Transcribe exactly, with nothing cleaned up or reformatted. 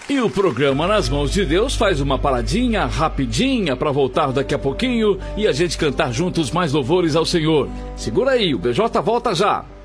E o programa Nas Mãos de Deus faz uma paradinha rapidinha para voltar daqui a pouquinho e a gente cantar juntos mais louvores ao Senhor. Segura aí, o B J volta já.